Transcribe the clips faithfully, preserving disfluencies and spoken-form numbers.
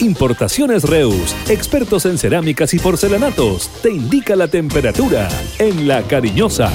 Importaciones Reus, expertos en cerámicas y porcelanatos, te indica la temperatura en La Cariñosa.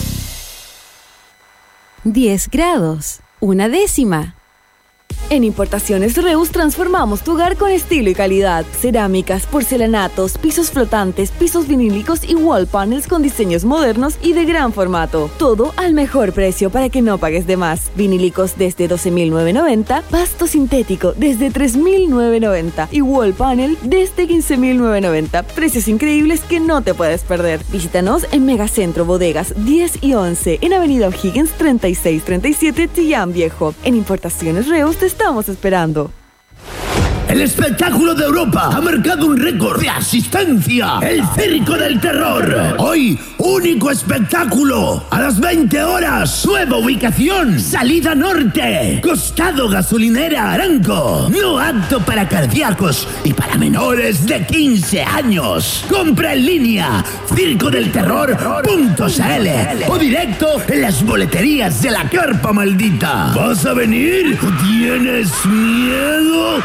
diez grados, una décima. En Importaciones Reus transformamos tu hogar con estilo y calidad. Cerámicas, porcelanatos, pisos flotantes, pisos vinílicos y wall panels con diseños modernos y de gran formato. Todo al mejor precio para que no pagues de más. Vinílicos desde doce mil novecientos noventa, pasto sintético desde tres mil novecientos noventa y wall panel desde quince mil novecientos noventa. Precios increíbles que no te puedes perder. Visítanos en Megacentro Bodegas diez y once, en Avenida O'Higgins treinta y seis treinta y siete, Chillán Viejo. En Importaciones Reus te estamos esperando. El espectáculo de Europa ha marcado un récord de asistencia. El Circo del Terror. Hoy, único espectáculo. A las veinte horas. Nueva ubicación. Salida norte. Costado gasolinera Aranco. No apto para cardíacos y para menores de quince años. Compra en línea. circo del terror punto c l o directo en las boleterías de la Carpa Maldita. ¿Vas a venir o tienes miedo?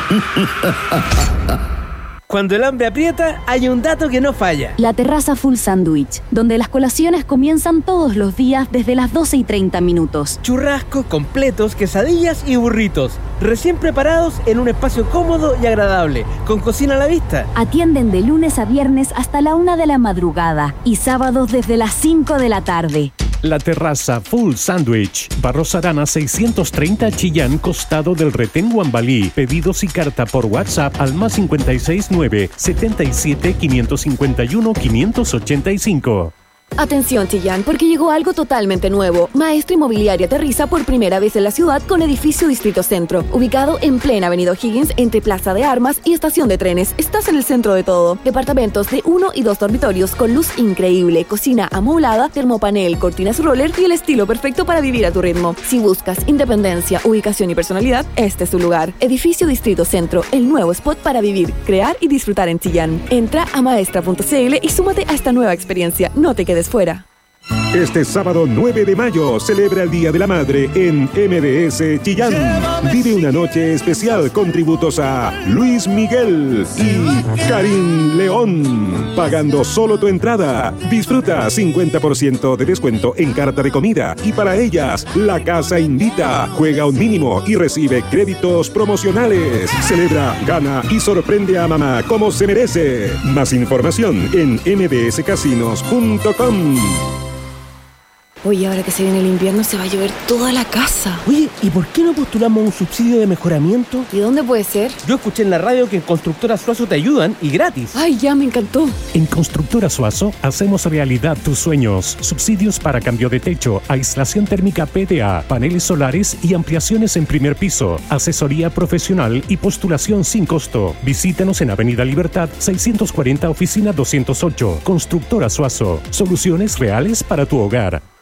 Cuando el hambre aprieta, hay un dato que no falla. La Terraza Full Sandwich, donde las colaciones comienzan todos los días desde las doce y treinta minutos. Churrascos completos, quesadillas y burritos, recién preparados en un espacio cómodo y agradable, con cocina a la vista. Atienden de lunes a viernes hasta la una de la madrugada y sábados desde las cinco de la tarde. La Terraza Full Sandwich, Barros Arana seiscientos treinta Chillán, costado del Retén Guambalí. Pedidos y carta por WhatsApp al más cinco seis nueve, siete siete, cinco cinco uno, cinco ocho cinco. Atención Chillán, porque llegó algo totalmente nuevo. Maestro Inmobiliaria aterriza por primera vez en la ciudad con edificio Distrito Centro, ubicado en plena Avenida O'Higgins, entre Plaza de Armas y Estación de Trenes. Estás en el centro de todo. Departamentos de uno y dos dormitorios con luz increíble, cocina amoblada, termopanel, cortinas roller y el estilo perfecto para vivir a tu ritmo. Si buscas independencia, ubicación y personalidad, este es tu lugar. Edificio Distrito Centro, el nuevo spot para vivir, crear y disfrutar en Chillán. Entra a maestra punto c l y súmate a esta nueva experiencia. No te quedes fuera. Este sábado nueve de mayo celebra el Día de la Madre en M B S Chillán. Vive una noche especial con tributos a Luis Miguel y Karim León. Pagando solo tu entrada, disfruta cincuenta por ciento de descuento en carta de comida. Y para ellas, la casa invita. Juega un mínimo y recibe créditos promocionales. Celebra, gana y sorprende a mamá como se merece. Más información en m b s casinos punto com. Oye, ahora que se viene el invierno se va a llover toda la casa. Oye, ¿y por qué no postulamos un subsidio de mejoramiento? ¿Y dónde puede ser? Yo escuché en la radio que en Constructora Suazo te ayudan y gratis. Ay, ya me encantó. En Constructora Suazo hacemos realidad tus sueños. Subsidios para cambio de techo, aislación térmica P D A, paneles solares y ampliaciones en primer piso. Asesoría profesional y postulación sin costo. Visítanos en Avenida Libertad seiscientos cuarenta, oficina doscientos ocho. Constructora Suazo. Soluciones reales para tu hogar.